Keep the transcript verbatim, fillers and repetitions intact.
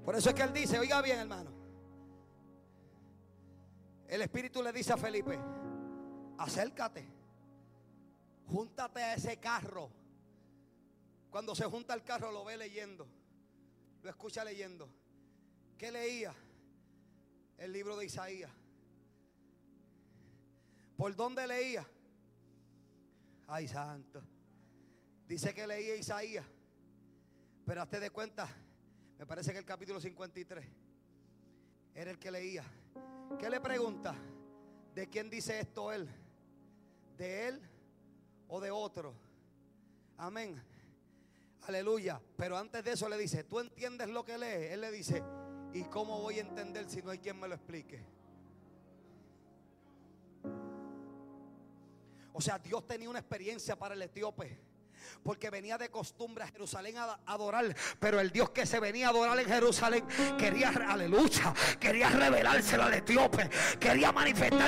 Por eso es que él dice, oiga bien, hermano, el Espíritu le dice a Felipe: acércate, júntate a ese carro. Cuando se junta al carro lo ve leyendo, lo escucha leyendo. ¿Qué leía? El libro de Isaías. ¿Por dónde leía? Ay, santo. Dice que leía Isaías, pero hazte de cuenta, me parece que el capítulo cincuenta y tres era el que leía. ¿Qué le pregunta? ¿De quién dice esto él? ¿De él o de otro? Amén. Aleluya. Pero antes de eso le dice: ¿tú entiendes lo que lees? Él le dice: ¿y cómo voy a entender si no hay quien me lo explique? O sea, Dios tenía una experiencia para el etíope, porque venía de costumbre a Jerusalén a adorar. Pero el Dios que se venía a adorar en Jerusalén quería, aleluya, quería revelárselo al etíope, quería manifestar